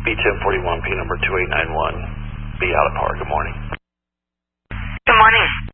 B1041, P number 2891, be out of par. Good morning. Good morning.